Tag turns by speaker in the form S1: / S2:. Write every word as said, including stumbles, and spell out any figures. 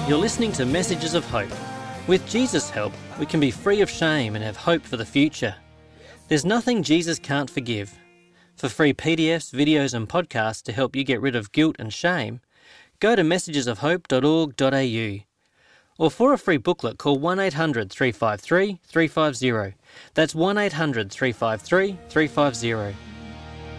S1: You're listening to Messages of Hope. With Jesus' help, we can be free of shame and have hope for the future. There's nothing Jesus can't forgive. For free P D Fs, videos and podcasts to help you get rid of guilt and shame, go to messages of hope dot org dot a u. Or for a free booklet, call one eight hundred, three five three, three five zero. That's one eight hundred, three five three, three five zero.